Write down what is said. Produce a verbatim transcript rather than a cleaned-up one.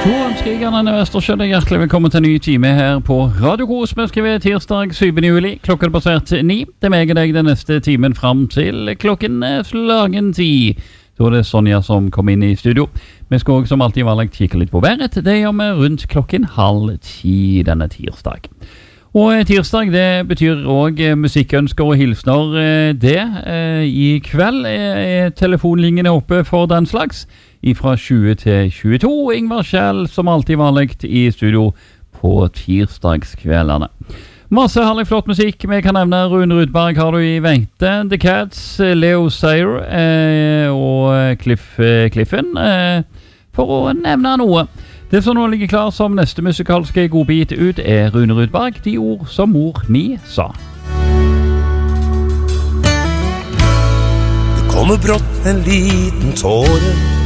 Skrigerne Østersjøen, hjertelig velkommen til en ny time her på Radio Kos. Vi skriver tirsdag syvende juli, klokken basert ni. Det er meg og deg den neste timen frem til klokken slagen ti. Så er det Sonja som kom inn i studio. Vi skal også som alltid valgt kikke litt på været. Det gjør vi rundt klokken halv ti denne tirsdag. Og tirsdag, det betyr også musikkønsker og hilsner det. I kveld er telefonlinjene oppe for den slags. Fra tjue til tjueto. Ingvar Kjell som alltid valgt i studio på tirsdagskveldene. Masse herlig flott musikk. Vi kan nevne Rune Rudberg har du i vente. The Cats, Leo Sayer eh, og Cliff, eh, Cliffen, eh, for å nevne noe. Det som nå ligger klar som neste musikalske godbit ut er Rune Rudberg, de ord som mor mi sa. Det kommer brått en liten tåre